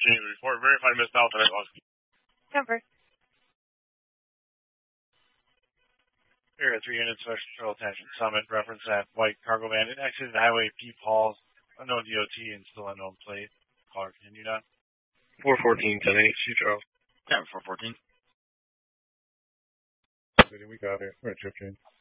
James report. Verified missed out tonight. Cover. Area 3 units, Special Patrol Attention Summit. Reference that white cargo van. It exited highway Peep Halls. Unknown DOT and still unknown plate. Caller continued on. 414, 10-8, shoot Charles. Yeah, 414. We got it. We're at Trip James.